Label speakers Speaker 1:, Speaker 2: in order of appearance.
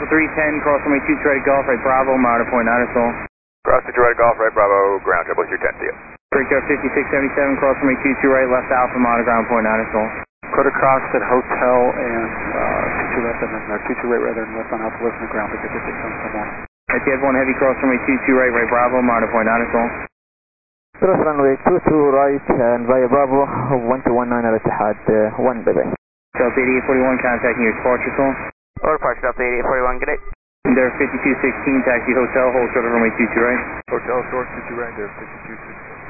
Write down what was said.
Speaker 1: 310, cross runway 22 right Golf, right Bravo, monitor point 9 or so.
Speaker 2: Cross 22 right Golf, right Bravo, ground trouble, your 10, see ya.
Speaker 1: Breakout 5677, cross runway 22 right, left Alpha, monitor ground point 9 or so.
Speaker 3: Quarter cross at hotel and 22 left and then 22 right rather than left on Alpha, listen to ground, pick up 5671.
Speaker 1: Right, you have 1 heavy, cross runway 22 right, right Bravo, monitor point 9 or so.
Speaker 4: Cross runway 22 right and via Bravo, 1219 على اتحاد 1 بيبي.
Speaker 1: Delta 8841 contacting your departure zone.
Speaker 2: Order departure Delta 8841, good day.
Speaker 1: There 5216, taxi hotel, hold short of runway 22 right.
Speaker 3: Hotel short 22 right there, 5216.